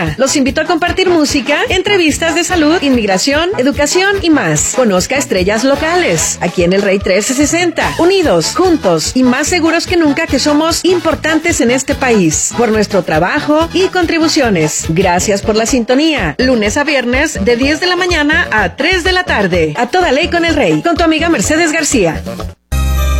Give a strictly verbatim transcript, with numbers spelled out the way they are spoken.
García. Los invito a compartir música, entrevistas de salud, inmigración, educación y más. Conozca estrellas locales, aquí en el Rey trece sesenta. Unidos, juntos y más seguros que nunca que somos importantes en este país. Por nuestro trabajo y contribuciones. Gracias por la sintonía. Lunes a viernes de diez de la mañana a tres de la tarde. A toda ley con el Rey. Con tu amiga Mercedes García.